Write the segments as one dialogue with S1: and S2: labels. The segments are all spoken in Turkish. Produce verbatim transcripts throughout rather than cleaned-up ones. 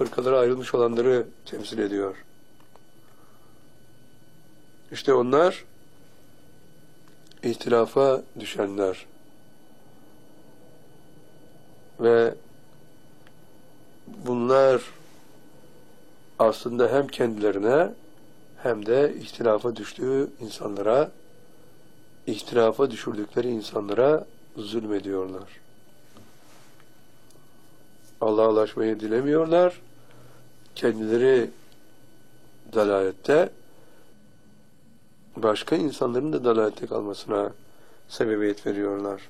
S1: fırkalara ayrılmış olanları temsil ediyor. İşte onlar ihtilafa düşenler ve bunlar aslında hem kendilerine hem de ihtilafa düştüğü insanlara, ihtilafa düşürdükleri insanlara zulmediyorlar. Allah'a ulaşmayı dilemiyorlar. Kendileri dalalette, başka insanların da dalalette kalmasına sebebiyet veriyorlar.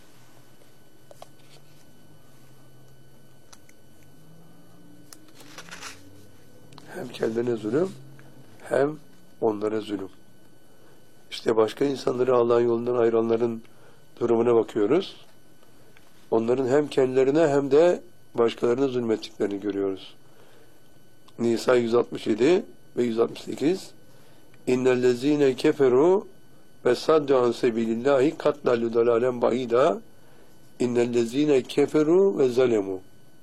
S1: Hem kendilerine zulüm, hem onlara zulüm. İşte başka insanları Allah'ın yolundan ayıranların durumuna bakıyoruz. Onların hem kendilerine hem de başkalarına zulmettiklerini görüyoruz. Nisa yüz altmış yedi ve yüz altmış sekiz İnnellezîne keferu ve saddu an sebilillahi katlallu dalalen ba'ida innellezîne keferu ve zalemu.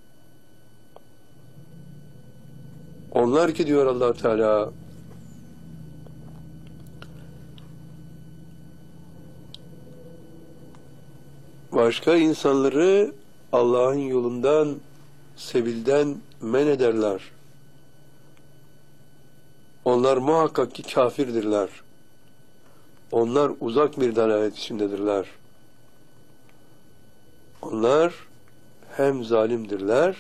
S1: Onlar ki diyor Allah Teala, başka insanları Allah'ın yolundan, sebilden men ederler. Onlar muhakkak ki kafirdirler. Onlar uzak bir dalalet içindedirler. Onlar hem zalimdirler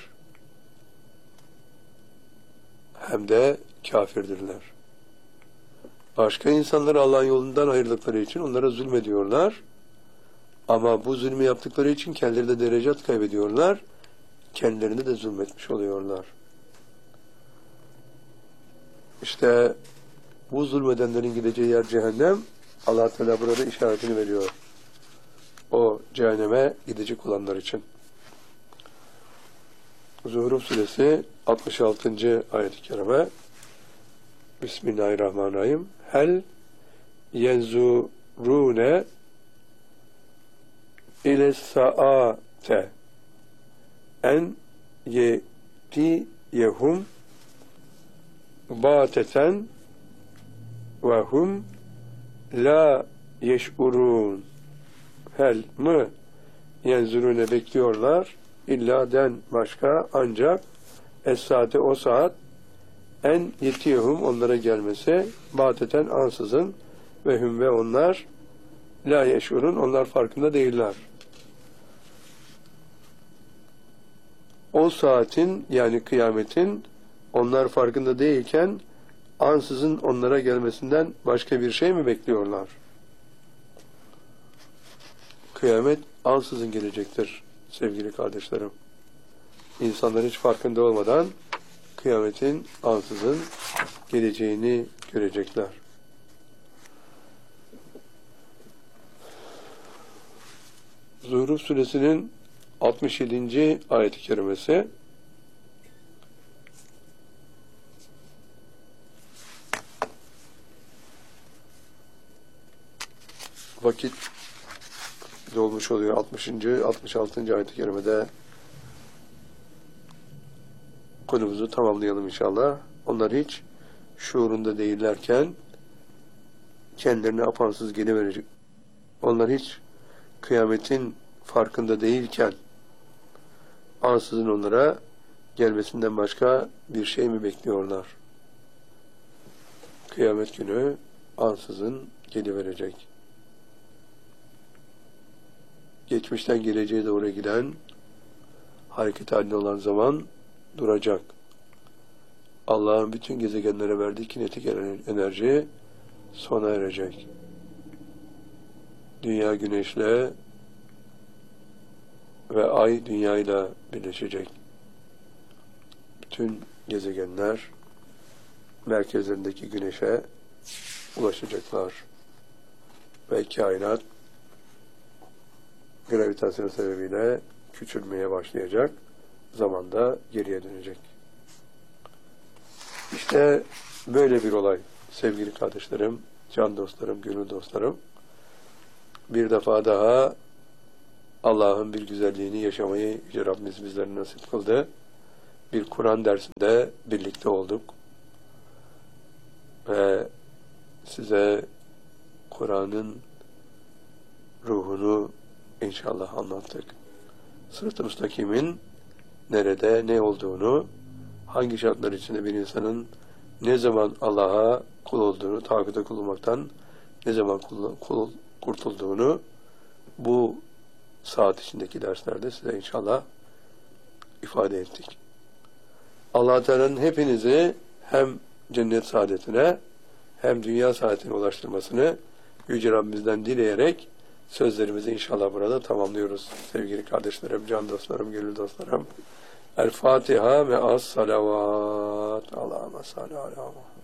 S1: hem de kafirdirler. Başka insanları Allah'ın yolundan ayırdıkları için onlara zulmediyorlar. Ama bu zulmü yaptıkları için kendileri de derecat kaybediyorlar. Kendilerine de zulmetmiş oluyorlar. İşte bu zulmedenlerin gideceği yer cehennem. Allah Teala burada işaretini veriyor. O cehenneme gidecek olanlar için. Zuhruf suresi altmış altıncı ayet-i kerime. Bismillahirrahmanirrahim. Hel yenzurune ile saate en yetiyehum bateten ve hum la yeş'urun. Hel mı yenzurune bekliyorlar illa den başka ancak es-saate o saat en yetiyehum onlara gelmesi bateten ansızın ve hum ve onlar la yeş'urun onlar farkında değiller. O saatin yani kıyametin onlar farkında değilken ansızın onlara gelmesinden başka bir şey mi bekliyorlar? Kıyamet ansızın gelecektir sevgili kardeşlerim. İnsanlar hiç farkında olmadan kıyametin ansızın geleceğini görecekler. Zuhruf suresinin altmış yedinci ayet-i kerimesi vakit dolmuş oluyor. altmışıncı altmış altıncı ayet-i kerimede konumuzu tamamlayalım inşallah. Onlar hiç şuurunda değillerken kendilerine apansız geliverecek. Onlar hiç kıyametin farkında değilken ansızın onlara gelmesinden başka bir şey mi bekliyorlar? Kıyamet günü ansızın geliverecek. Geçmişten geleceğe doğru giden hareket halinde olan zaman duracak. Allah'ın bütün gezegenlere verdiği kinetik enerji sona erecek. Dünya güneşle ve ay dünyayla birleşecek. Bütün gezegenler merkezlerindeki güneşe ulaşacaklar. Ve kainat gravitasyon sebebiyle küçülmeye başlayacak. Zamanda geriye dönecek. İşte böyle bir olay sevgili kardeşlerim, can dostlarım, gönül dostlarım. Bir defa daha Allah'ın bir güzelliğini yaşamayı Yüce Rabbimiz bizlere nasip kıldı. bir Kur'an dersinde birlikte olduk. Ve size Kur'an'ın ruhunu inşallah anlattık. Sırat-ı müstakimin nerede, ne olduğunu, hangi şartlar içinde bir insanın ne zaman Allah'a kul olduğunu, takipte kullanmaktan ne zaman kul, kul kurtulduğunu bu saat içindeki derslerde size inşallah ifade ettik. Allah Teala'nın hepinizi hem cennet saadetine hem dünya saadetine ulaştırmasını Yüce Rabbimizden dileyerek sözlerimizi inşallah burada tamamlıyoruz. Sevgili kardeşlerim, can dostlarım, gönül dostlarım. El Fatiha ve as salavat. Allahümme salli ala Muhammed.